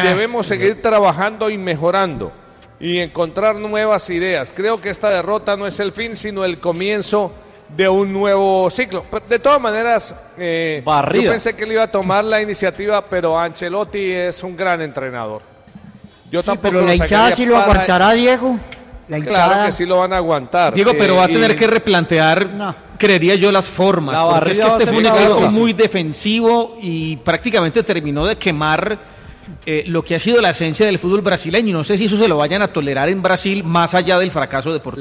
debemos seguir trabajando y mejorando y encontrar nuevas ideas. Creo que esta derrota no es el fin, sino el comienzo de un nuevo ciclo. De todas maneras, yo pensé que él iba a tomar la iniciativa, pero Ancelotti es un gran entrenador. Yo sí, pero la hinchada sí lo aguantará, Diego. La hinchada... Claro que sí lo van a aguantar. Diego, pero va a tener que replantear, creería yo, las formas. Porque es que este fue un equipo muy defensivo y prácticamente terminó de quemar lo que ha sido la esencia del fútbol brasileño. No sé si eso se lo vayan a tolerar en Brasil más allá del fracaso deportivo.